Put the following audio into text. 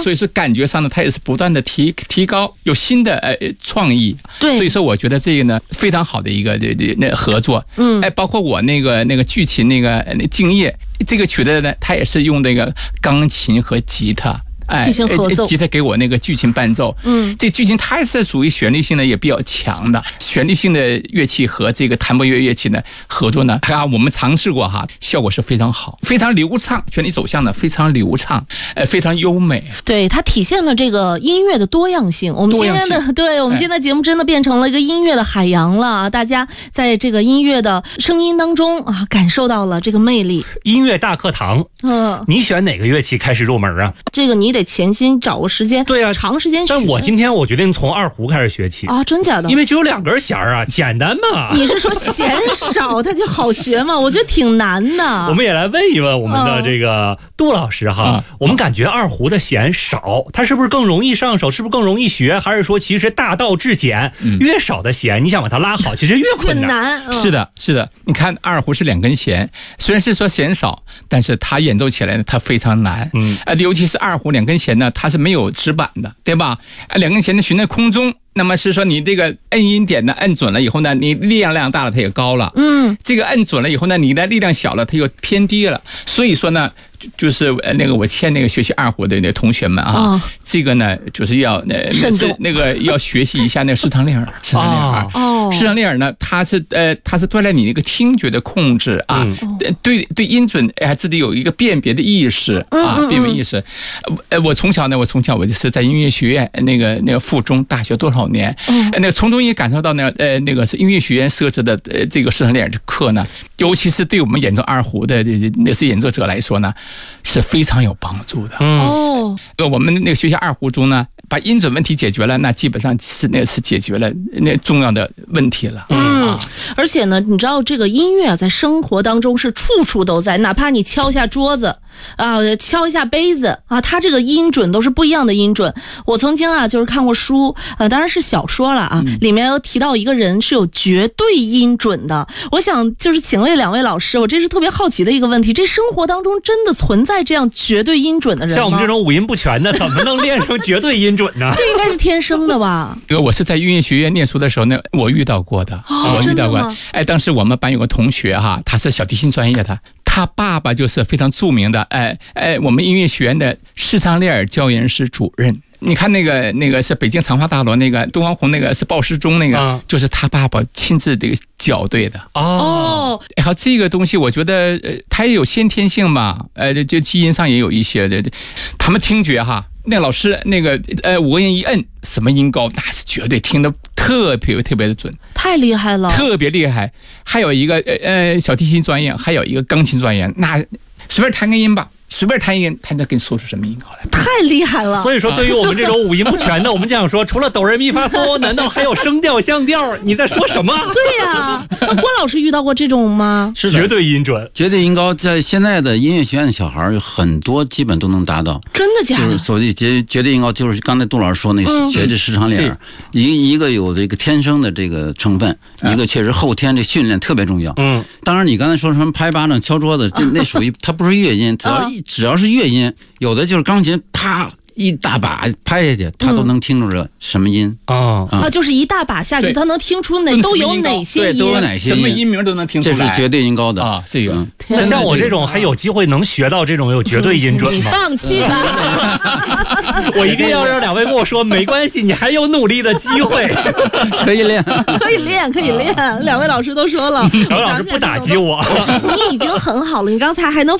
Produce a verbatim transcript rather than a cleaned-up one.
所以说感觉上呢，它也是不断的提提高，有新的呃创意。 对， 所以说我觉得这个呢非常好的一个这这那合作。嗯，哎，包括我那个那个剧情那个那敬业这个曲的呢，它也是用那个钢琴和吉他。哎， 进行合奏， 吉他给我那个剧情伴奏，嗯，这剧情它是属于旋律性的也比较强的，旋律性的乐器和这个弹拨乐乐器呢合作呢，啊，我们尝试过哈，效果是非常好，非常流畅，旋律走向呢非常流畅，呃，非常优美。 对，它体现了这个音乐的多样性。我们今天的，对我们今天的节目真的变成了一个音乐的海洋了啊！大家在这个音乐的声音当中啊，感受到了这个魅力。 音乐大课堂，嗯，你选哪个乐器开始入门啊？ 这个你得潜心找个时间， 对啊， 长时间学。 但我今天我决定从二胡开始学起啊，真假的？ 因为只有两根弦啊，简单嘛。 你是说弦少它就好学吗？我觉得挺难的。 我们也来问一问我们的这个杜老师哈，啊、我们感觉二胡的弦少，它是不是更容易上手？是不是更容易学？还是说其实大道至简，嗯、越少的弦你想把它拉好，其实越困难。 难、嗯。 是的，是的。你看二胡是两根弦，虽然是说弦少，但是它演奏起来呢，它非常难。嗯，呃，尤其是二胡两根弦呢，它是没有指板的，对吧？两根弦呢悬在空中，那么是说你这个摁音点呢摁准了以后呢，你力量量大了它也高了，嗯，这个摁准了以后呢，你的力量小了它又偏低了，所以说呢，就是那个我欠那个学习二胡的那同学们啊，哦、这个呢就是要呃那那个要学习一下那个施唐令尔，施唐令尔，哦，施唐令尔呢，它是呃它是锻炼你那个听觉的控制啊，嗯、对对音准还自己有一个辨别的意识啊，辨别意识。呃，我从小呢，我从小我就是在音乐学院那个那个附中大学多少年，嗯，那个从中也感受到呢，呃，那个是音乐学院设置的呃这个施唐令尔的课呢，尤其是对我们演奏二胡的那是演奏者来说呢，是非常有帮助的。哦，呃，我们那个学习二胡中呢，把音准问题解决了，那基本上是那是解决了那重要的问题了。 嗯，啊、而且呢，你知道这个音乐在生活当中是处处都在，哪怕你敲一下桌子啊，敲一下杯子啊，它这个音准都是不一样的音准。我曾经啊，就是看过书，呃，当然是小说了啊，嗯、里面有提到一个人是有绝对音准的。我想就是请问两位老师，我这是特别好奇的一个问题：这生活当中真的存在这样绝对音准的人吗？ 像我们这种五音不全的，怎么能练成绝对音准呢？ 这应该是天生的吧？ 这个我是在音乐学院念书的时候呢，我遇到过的， 哦、 我遇到过。哎，当时我们班有个同学哈，他是小提琴专业的。他爸爸就是非常著名的，哎哎，我们音乐学院的施唐令尔教研室主任。你看那个那个是北京长发大楼那个东方红那个是鲍世忠那个，嗯、就是他爸爸亲自这个校对的。哦，然后这个东西我觉得呃，它也有先天性吧，呃，就基因上也有一些的。他们听觉哈，那老师那个呃五个音一摁，什么音高，那是绝对听得特别特别的准， 太厉害了， 特别厉害。还有一个呃呃小提琴专业，还有一个钢琴专业，那随便弹个音吧。随便弹一音，他能给你说出什么音高来？ 太厉害了！ 所以说，对于我们这种五音不全的，我们就想说，除了哆来咪发嗦，难道还有声调、相调？你在说什么？ 对呀、啊，那郭老师遇到过这种吗？ 是绝对音准， 绝对音高，在现在的音乐学院的小孩有很多基本都能达到。 真的假的？ 就是所谓绝绝对音高，就是刚才杜老师说那个学这施唐令尔，一一个有这个天生的这个成分，一个确实后天这训练特别重要。嗯，当然你刚才说什么拍巴掌、敲桌子，这那属于它不是乐音，只要一。只要是乐音，有的就是钢琴啪一大把拍下去，他都能听出这什么音啊、 嗯、啊，就是一大把下去，他能听出哪都有哪些音， 对，都有哪些音，什么音名都能听出来， 这是绝对音高的啊。这个， 那像我这种还有机会能学到这种有绝对音准吗？ 你放弃吧，我一定要让两位跟我说，没关系，你还有努力的机会， 可以练， 可以练，可以练。两位老师都说了， 两位老师不打击我， 你已经很好了，你刚才还能